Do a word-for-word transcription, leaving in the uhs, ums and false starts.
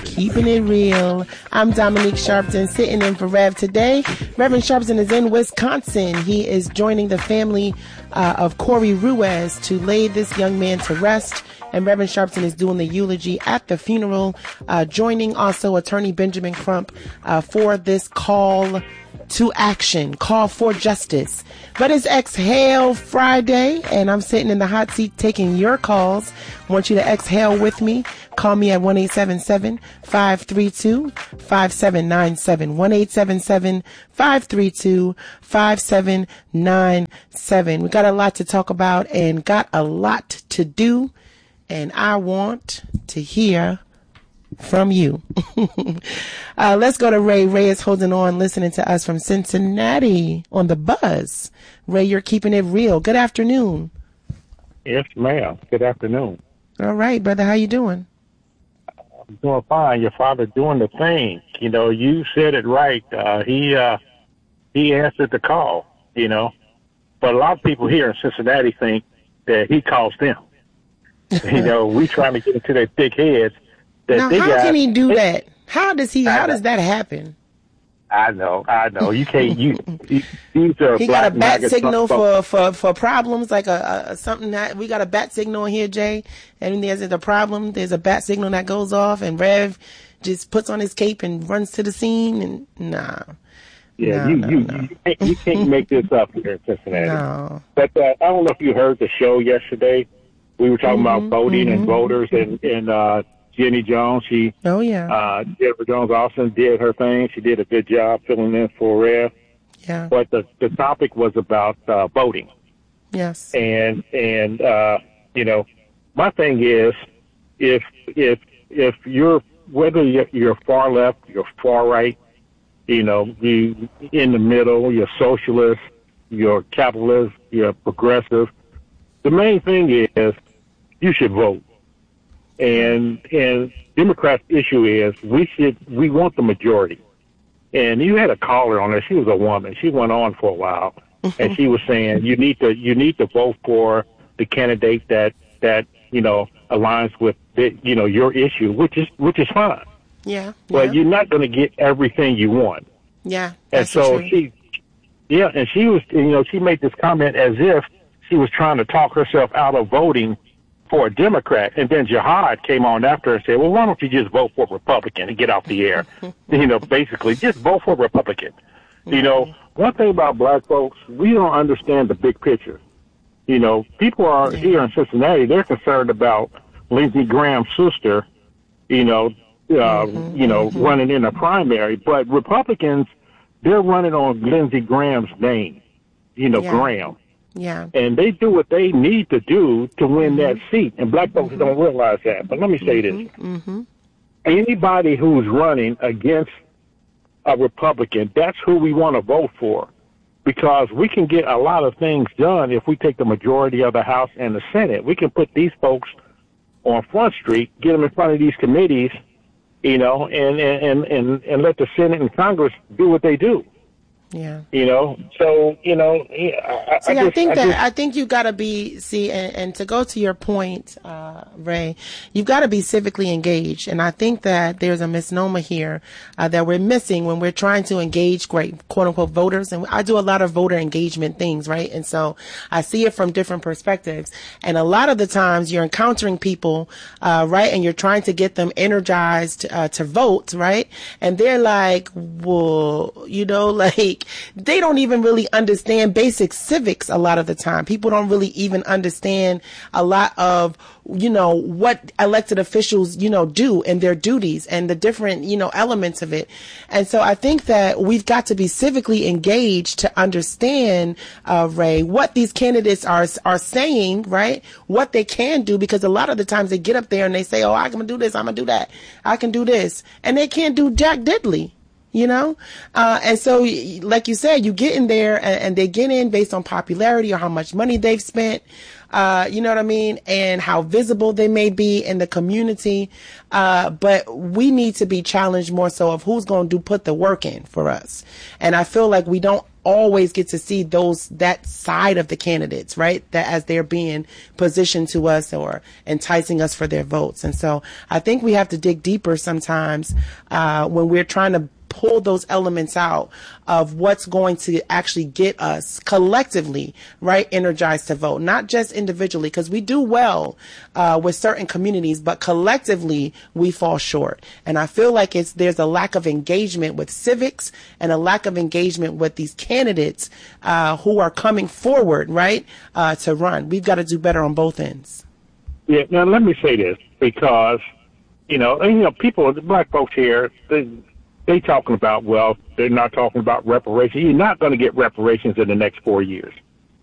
Keeping It Real. I'm Dominique Sharpton, sitting in for Rev today. Reverend Sharpton is in Wisconsin. He is joining the family uh, of Corey Ruiz to lay this young man to rest. And Reverend Sharpton is doing the eulogy at the funeral, uh, joining also Attorney Benjamin Crump uh, for this call to action, call for justice. But it's Exhale Friday, and I'm sitting in the hot seat taking your calls. I want you to exhale with me. Call me at one eight seven seven, five three two, five seven nine seven. one eight seven seven, five three two, five seven nine seven. We got a lot to talk about and got a lot to do, and I want to hear from you. uh, let's go to Ray. Ray is holding on, listening to us from Cincinnati on the buzz. Ray, you're keeping it real. Good afternoon. Yes, ma'am. Good afternoon. All right, brother. How you doing? I'm doing fine. Your father doing the thing. You know, you said it right. Uh, he uh, he answered the call, you know. But a lot of people here in Cincinnati think that he calls them. You know, we trying to get into their thick heads. That now, they how got, can he do that? How does he? How does that happen? I know, I know. You can't. You these are. He black got a bat maggots signal for, for, for, for problems, like a, a something that we got a bat signal here, Jay. And there's a problem. There's a bat signal that goes off, and Rev just puts on his cape and runs to the scene. And nah. Yeah, no, you no, you, no. you, can't, you can't make this up here in Cincinnati. No. But uh, I don't know if you heard the show yesterday. We were talking Mm-hmm, about voting mm-hmm. and voters, and and uh, Jenny Jones. She Oh yeah. uh, Jennifer Jones Austin did her thing. She did a good job filling in for Rev. Yeah. But the the topic was about uh, voting. Yes. And and uh, you know, my thing is, if if if you're whether you're, you're far left, you're far right, you know, you in the middle, you're socialist, you're capitalist, you're progressive. The main thing is you should vote. And and Democrats' issue is we should we want the majority. And you had a caller on there. She was a woman. She went on for a while, and she was saying you need to you need to vote for the candidate that that you know aligns with the, you know your issue, which is which is fine. Yeah. But yeah. you're not going to get everything you want. Yeah. And That's so true. she, yeah, and she was you know she made this comment as if she was trying to talk herself out of voting for a Democrat, and then Jihad came on after and said, well, why don't you just vote for Republican and get off the air? You know, basically, just vote for Republican. You know, one thing about black folks, we don't understand the big picture. You know, people are Yeah. here in Cincinnati, they're concerned about Lindsey Graham's sister, you know, uh, Mm-hmm, you know, mm-hmm. running in a primary, but Republicans, they're running on Lindsey Graham's name, you know, Yeah. Graham. Yeah. And they do what they need to do to win Mm-hmm. that seat. And black folks Mm-hmm. don't realize that. But let me say this. Mm-hmm. Anybody who's running against a Republican, that's who we want to vote for. Because we can get a lot of things done if we take the majority of the House and the Senate. We can put these folks on Front Street, get them in front of these committees, you know, and, and, and, and let the Senate and Congress do what they do. Yeah. You know, so, you know, I, See, I, I, just, think I that just, I think you gotta be see, and, and to go to your point, uh, Ray, you've got to be civically engaged, and I think that there's a misnomer here uh, that we're missing when we're trying to engage great quote unquote voters. And I do a lot of voter engagement things, right? And so I see it from different perspectives. And a lot of the times you're encountering people, uh, right, and you're trying to get them energized uh, to vote, right? And they're like, well, you know, like. They don't even really understand basic civics a lot of the time. People don't really even understand a lot of, you know, what elected officials, you know, do and their duties and the different, you know, elements of it. And so I think that we've got to be civically engaged to understand, uh, Ray, what these candidates are, are saying, right? What they can do, because a lot of the times they get up there and they say, oh, I can do this, I'm gonna do that, I can do this. And they can't do jack diddly. You know, uh, and so, like you said, you get in there and, and they get in based on popularity or how much money they've spent. Uh, you know what I mean? And how visible they may be in the community. Uh, but we need to be challenged more so of who's going to do put the work in for us. And I feel like we don't always get to see those, that side of the candidates, right? That as they're being positioned to us or enticing us for their votes. And so I think we have to dig deeper sometimes, uh, when we're trying to pull those elements out of what's going to actually get us collectively, right, energized to vote, not just individually, because we do well uh, with certain communities, but collectively we fall short. And I feel like it's there's a lack of engagement with civics and a lack of engagement with these candidates uh, who are coming forward, right, uh, to run. We've got to do better on both ends. Yeah. Now let me say this, because you know, and, you know, people, the black folks here, they, they talking about, well, they're not talking about reparations. You're not going to get reparations in the next four years.